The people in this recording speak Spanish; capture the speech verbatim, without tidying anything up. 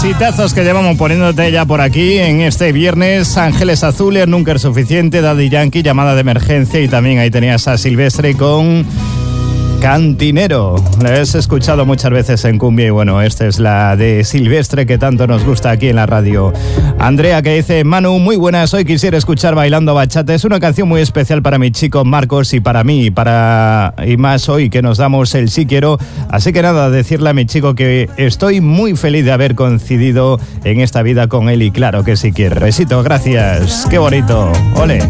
Hitazos que llevamos poniéndote ya por aquí en este viernes. Ángeles Azules, Nunca es Suficiente, Daddy Yankee, Llamada de Emergencia, y también ahí tenías a Silvestre con Cantinero. La has escuchado muchas veces en cumbia y bueno, esta es la de Silvestre que tanto nos gusta aquí en la radio. Andrea que dice: Manu, muy buenas, hoy quisiera escuchar Bailando Bachata. Es una canción muy especial para mi chico Marcos y para mí, para y más hoy que nos damos el sí quiero. Así que nada, decirle a mi chico que estoy muy feliz de haber coincidido en esta vida con él y claro que sí quiero. Besito, gracias, qué bonito, ole.